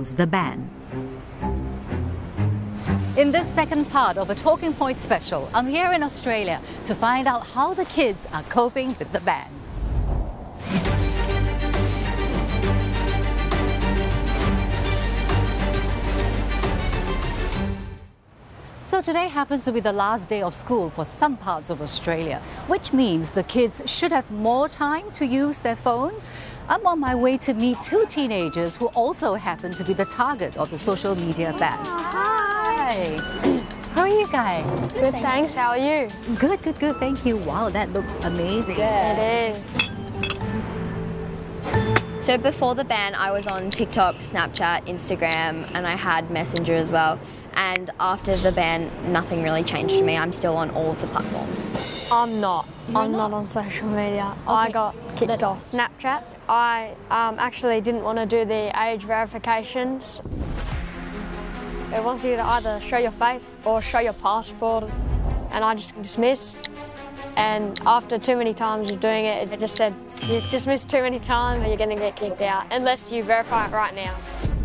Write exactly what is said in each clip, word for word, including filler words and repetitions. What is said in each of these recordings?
oppose the ban. In this second part of a Talking Point special, I'm here in Australia to find out how the kids are coping with the ban. So today happens to be the last day of school for some parts of Australia, which means the kids should have more time to use their phone. I'm on my way to meet two teenagers who also happen to be the target of the social media ban. Hi! How are you guys? Good, thanks. How are you? Good, good, good. Thank you. Wow, that looks amazing. It is. So before the ban, I was on TikTok, Snapchat, Instagram, and I had Messenger as well. And after the ban, nothing really changed for me. I'm still on all of the platforms. I'm not. You're I'm not? not on social media. I Okay, got kicked let's- off Snapchat. I um, actually didn't want to do the age verifications. It wants you to either show your face or show your passport, and I just dismiss. And after too many times of doing it, it just said, you dismissed too many times and you're going to get kicked out, unless you verify it right now.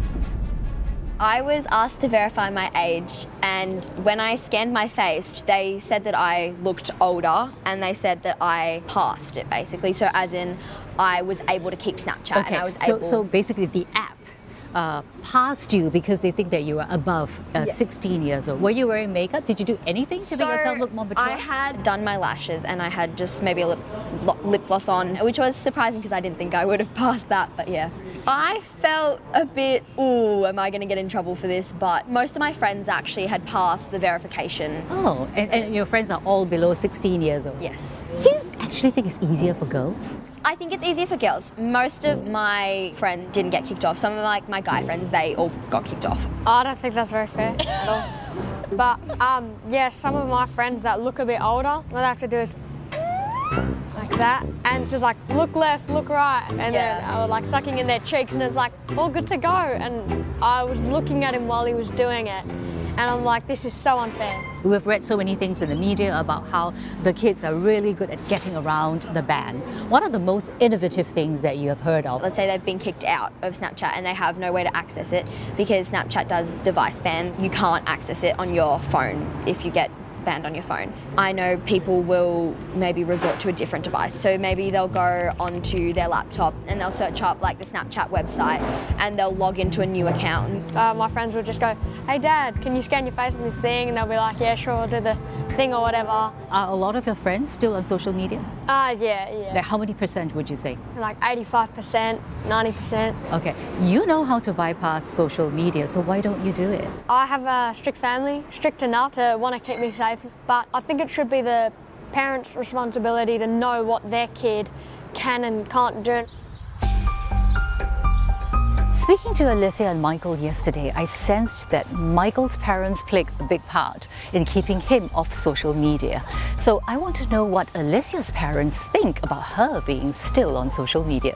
I was asked to verify my age, and when I scanned my face, they said that I looked older, and they said that I passed it, basically. So as in, I was able to keep Snapchat, Okay, and I was so, able... so basically the app uh, passed you because they think that you are above uh, Yes. sixteen years old. Were you wearing makeup? Did you do anything to So, make yourself look more mature? I had done my lashes and I had just maybe a lip, lo- lip gloss on, which was surprising because I didn't think I would have passed that, but yeah. I felt a bit, ooh, am I going to get in trouble for this? But most of my friends actually had passed the verification. Oh, and, and your friends are all below sixteen years old? Yes. Do you actually think it's easier for girls? I think it's easier for girls. Most of my friends didn't get kicked off. Some of like my guy friends, they all got kicked off. I don't think that's very fair at all. But um, yeah, some of my friends that look a bit older, what they have to do is like that, and it's just like look left, look right, and Yeah. then I was like sucking in their cheeks, and it's like all good to go. And I was looking at him while he was doing it, and I'm like, this is so unfair. We've read so many things in the media about how the kids are really good at getting around the ban. What are the most innovative things that you have heard of? Let's say they've been kicked out of Snapchat and they have no way to access it because Snapchat does device bans. You can't access it on your phone if you get banned on your phone. I know people will maybe resort to a different device. So maybe they'll go onto their laptop and they'll search up like the Snapchat website and they'll log into a new account. Uh, my friends would just go, hey Dad, can you scan your face on this thing? And they'll be like, yeah, sure, I'll do the thing or whatever. Are a lot of your friends still on social media? Uh, yeah, yeah. Like how many percent would you say? Like eighty-five percent, ninety percent. Okay, you know how to bypass social media, so why don't you do it? I have a strict family, strict enough to want to keep me safe, but I think it should be the parents' responsibility to know what their kid can and can't do. Speaking to Alicia and Michael yesterday, I sensed that Michael's parents played a big part in keeping him off social media. So I want to know what Alicia's parents think about her being still on social media.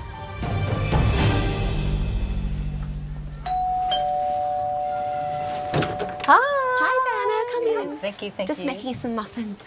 Hi! Hi, Diana. Come in. Thank you, thank Just you. making some muffins.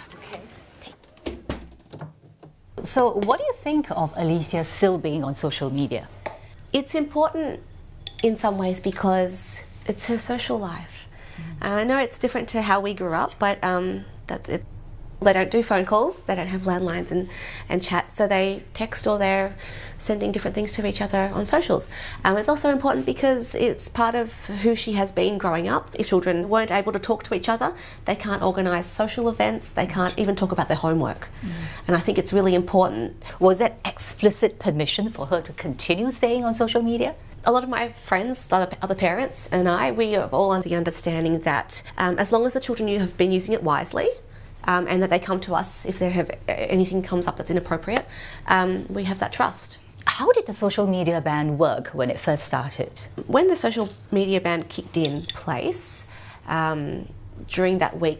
So what do you think of Alicia still being on social media? It's important in some ways because it's her social life. Uh, I know it's different to how we grew up, but um, that's it. They don't do phone calls, they don't have landlines and, and chat, so they text or they're sending different things to each other on socials. Um, it's also important because it's part of who she has been growing up. If children weren't able to talk to each other, they can't organise social events, they can't even talk about their homework. Mm. And I think it's really important. Was that explicit permission for her to continue staying on social media? A lot of my friends, other, other parents and I, we are all under the understanding that um, as long as the children you have been using it wisely, Um, and that they come to us if there have anything comes up that's inappropriate, um, we have that trust. How did the social media ban work when it first started? When the social media ban kicked in place, um, during that week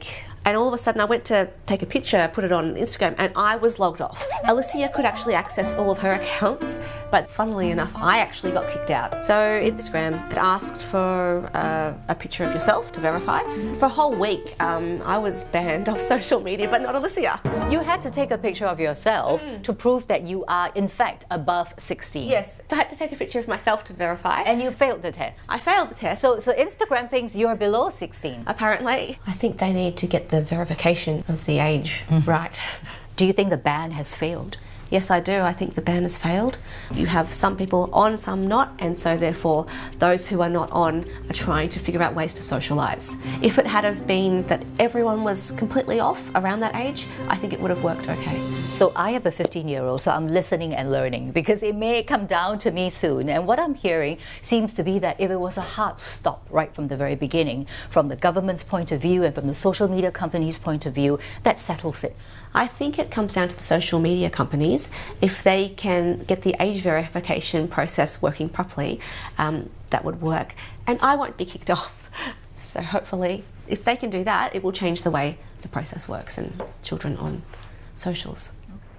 And all of a sudden I went to take a picture, put it on Instagram, and I was logged off. Alicia could actually access all of her accounts, but funnily enough, I actually got kicked out. So Instagram had asked for uh, a picture of yourself to verify. For a whole week, um, I was banned off social media, but not Alicia. You had to take a picture of yourself mm. to prove that you are, in fact, above sixteen. Yes, so I had to take a picture of myself to verify. And you failed the test. I failed the test. So, so Instagram thinks you're below sixteen. Apparently. I think they need to get the verification of the age mm. right. Do you think the ban has failed? Yes, I do. I think the ban has failed. You have some people on, some not, and so therefore those who are not on are trying to figure out ways to socialise. If it had have been that everyone was completely off around that age, I think it would have worked okay. So I have a fifteen-year-old, so I'm listening and learning because it may come down to me soon. And what I'm hearing seems to be that if it was a hard stop right from the very beginning, from the government's point of view and from the social media companies' point of view, that settles it. I think it comes down to the social media companies. If they can get the age verification process working properly, um, that would work. And I won't be kicked off. So hopefully, if they can do that, it will change the way the process works and children on socials.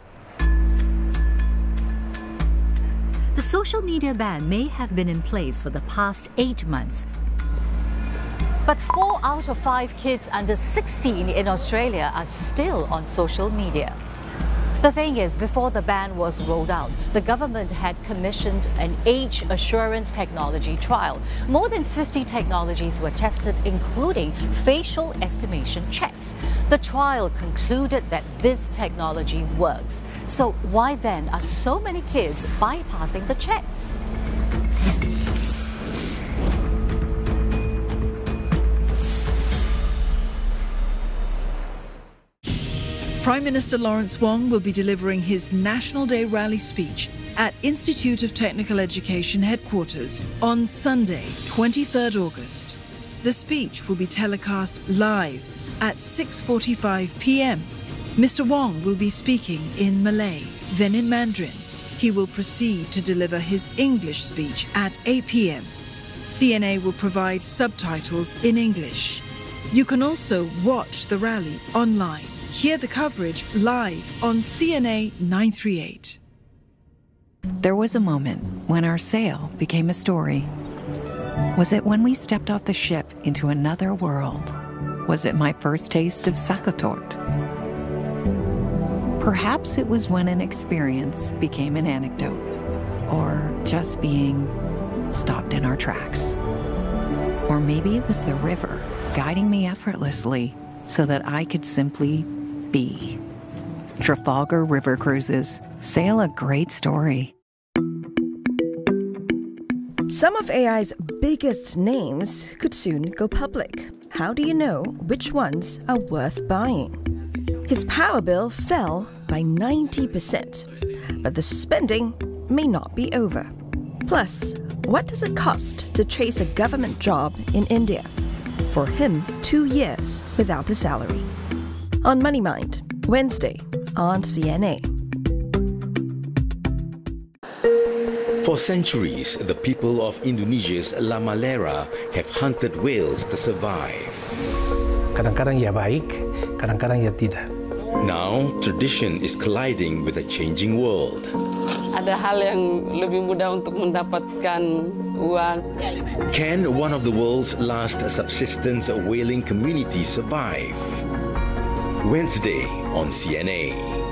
The social media ban may have been in place for the past eight months. But four out of five kids under sixteen in Australia are still on social media. The thing is, before the ban was rolled out, the government had commissioned an age assurance technology trial. More than fifty technologies were tested, including facial estimation checks. The trial concluded that this technology works. So why then are so many kids bypassing the checks? Prime Minister Lawrence Wong will be delivering his National Day rally speech at Institute of Technical Education headquarters on Sunday, twenty-third August. The speech will be telecast live at six forty-five p m Mister Wong will be speaking in Malay, then in Mandarin. He will proceed to deliver his English speech at eight p m C N A will provide subtitles in English. You can also watch the rally online. Hear the coverage live on C N A nine thirty-eight. There was a moment when our sail became a story. Was it when we stepped off the ship into another world? Was it my first taste of sakatort? Perhaps it was when an experience became an anecdote, or just being stopped in our tracks. Or maybe it was the river guiding me effortlessly so that I could simply be. Trafalgar River Cruises. Sail a great story. Some of A I's biggest names could soon go public. How do you know which ones are worth buying? His power bill fell by ninety percent, but the spending may not be over. Plus, what does it cost to chase a government job in India? For him, two years without a salary. On Money Mind, Wednesday on C N A. For centuries, the people of Indonesia's La Malera have hunted whales to survive. Kadang-kadang ya baik, kadang-kadang ya tidak. Now, tradition is colliding with a changing world. Ada hal yang lebih mudah untuk mendapatkan uang. Can one of the world's last subsistence whaling communities survive? Wednesday on C N A.